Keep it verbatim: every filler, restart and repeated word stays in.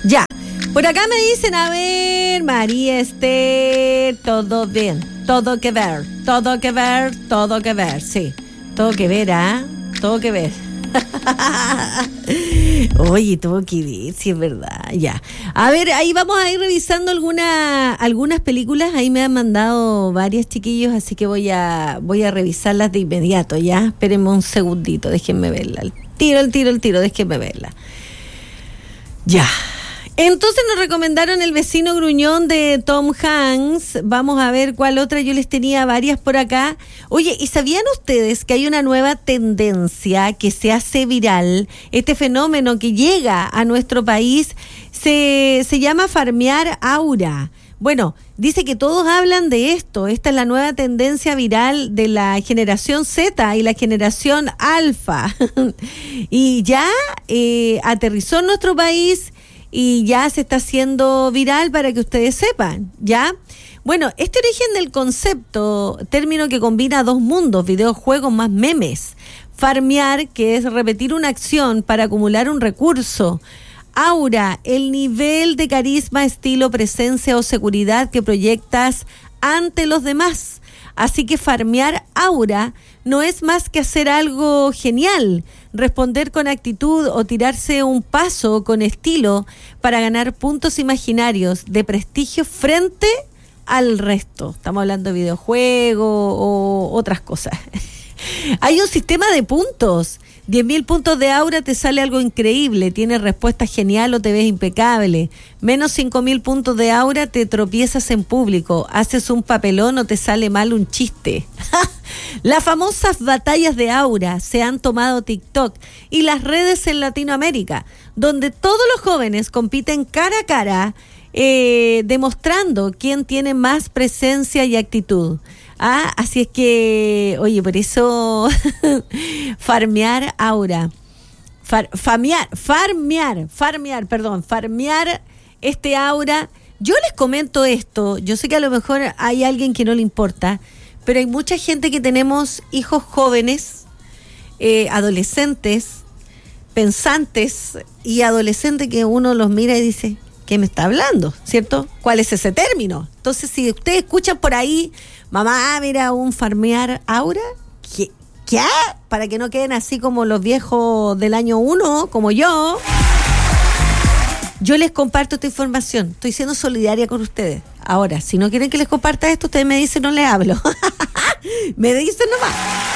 Ya. Por acá me dicen, a ver, María Esther, todo bien, todo que ver, todo que ver, todo que ver, sí, todo que ver, ¿ah? ¿eh? Todo que ver. Oye, todo que ver, sí es verdad, ya. A ver, ahí vamos a ir revisando alguna, algunas películas, ahí me han mandado varias, chiquillos, así que voy a, voy a revisarlas de inmediato, ya. Espérenme un segundito, déjenme verla, el tiro, el tiro, el tiro, déjenme verla. Ya. Entonces nos recomendaron El vecino gruñón de Tom Hanks. Vamos a ver cuál otra. Yo les tenía varias por acá. Oye, ¿y sabían ustedes que hay una nueva tendencia que se hace viral? Este fenómeno que llega a nuestro país se, se llama farmear aura. Bueno, dice que todos hablan de esto. Esta es la nueva tendencia viral de la generación Z y la generación Alfa. Y ya eh, aterrizó en nuestro país y ya se está haciendo viral para que ustedes sepan, ¿ya? Bueno, este origen del concepto, término que combina dos mundos, videojuegos más memes. Farmear, que es repetir una acción para acumular un recurso. Aura, el nivel de carisma, estilo, presencia o seguridad que proyectas ante los demás. Así que farmear aura no es más que hacer algo genial, responder con actitud o tirarse un paso con estilo para ganar puntos imaginarios de prestigio frente al resto. Estamos hablando de videojuegos o otras cosas. Hay un sistema de puntos. diez mil puntos de aura te sale algo increíble, tienes respuesta genial o te ves impecable. Menos cinco mil puntos de aura te tropiezas en público, haces un papelón o te sale mal un chiste. Las famosas batallas de aura se han tomado TikTok y las redes en Latinoamérica, donde todos los jóvenes compiten cara a cara, eh, demostrando quién tiene más presencia y actitud. Ah, así es que, oye, por eso farmear aura, Far, famear, farmear, farmear, perdón, farmear este aura. Yo les comento esto, yo sé que a lo mejor hay alguien que no le importa, pero hay mucha gente que tenemos hijos jóvenes, eh, adolescentes, pensantes y adolescentes que uno los mira y dice, ¿qué me está hablando? ¿Cierto? ¿Cuál es ese término? Entonces, si ustedes escuchan por ahí, mamá, mira, un farmear aura, ¿qué? ¿Qué? Para que no queden así como los viejos del año uno, como yo. Yo les comparto esta información. Estoy siendo solidaria con ustedes. Ahora, si no quieren que les comparta esto, ustedes me dicen, no les hablo. Me dicen nomás.